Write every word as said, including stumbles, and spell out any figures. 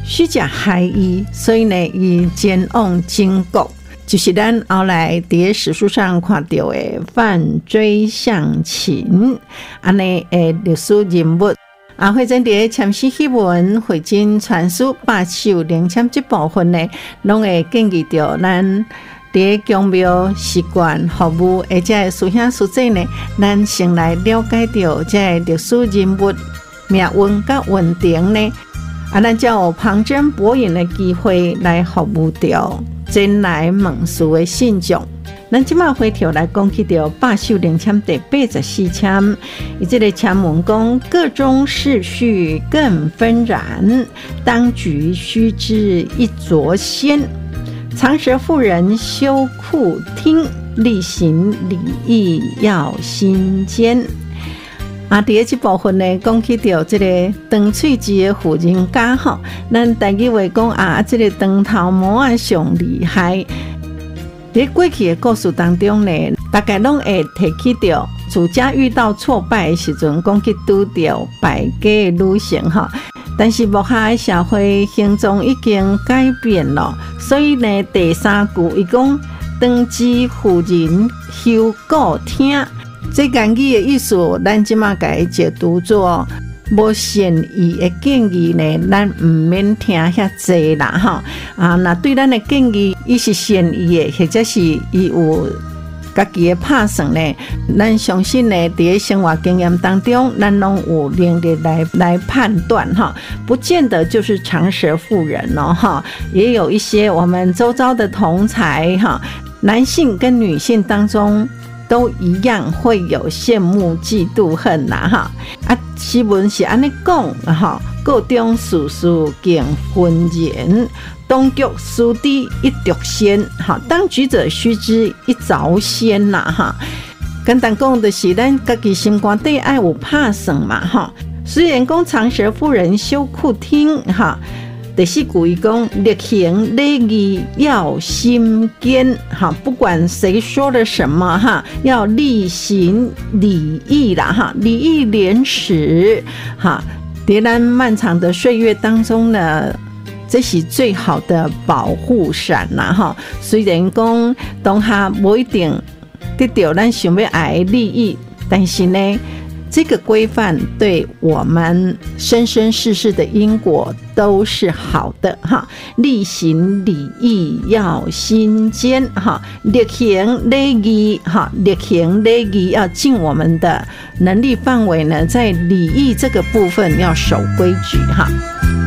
虚假害伊，所以呢，伊前往经国，就是咱后来伫史书上看到的范追向秦安尼诶历史人物。啊，慧珍伫签诗檄文、慧珍传书、百首灵签这部分呢，拢会建议着咱伫宫庙习惯服务，而且师兄师姐呢，咱先来了解着这历史人物命运甲运程呢，啊，咱才有旁征博引的机会来服务着前来问事的信众。咱即马回头来讲起到百首灵签第八十四签，伊这个签文讲：个中世序更纷然，当局须知一着先。长舌妇人休库听，例行礼义要心坚。啊，第一这部分呢，讲起到这个长喙子的妇人家吼，咱台语话讲啊，这个长头毛啊上厉害。在过去的故事当中呢，大概拢会提起到自家遇到挫败的时阵，讲去拄到败家的女性哈。但是目下的社会形状已经改变了，所以呢，第三句伊讲当知妇人休顾听，这言语的意思，咱即马甲伊解读做无善意的建议呢，咱唔免听遐济啦哈。啊，那对咱的建议，伊是善意的，或者是伊有家己的拍算呢，咱相信呢，伫生活经验当中，咱拢有能力来来判断哈，不见得就是长舌妇人哦哈，也有一些我们周遭的同才哈，男性跟女性当中。都一样会有羡慕、嫉妒、恨呐哈啊！诗文是安尼讲哈，各中事事敬分言，当局须知一着先哈，当局者须知一着先呐哈。简单讲就是咱家己心肝底爱有拍算嘛哈。虽然讲长舌妇人休库听哈。第四句伊讲，例行礼义要心坚哈，不管谁说了什么哈，要例行礼义啦哈，礼义廉耻哈，在咱漫长的岁月当中呢，这是最好的保护伞啦哈。虽然讲当下无一定得到咱想要爱的利益，但是呢。这个规范对我们生生世世的因果都是好的哈，例行礼义要心坚哈，例行礼义哈，例行礼义要尽我们的能力范围呢，在礼义这个部分要守规矩哈。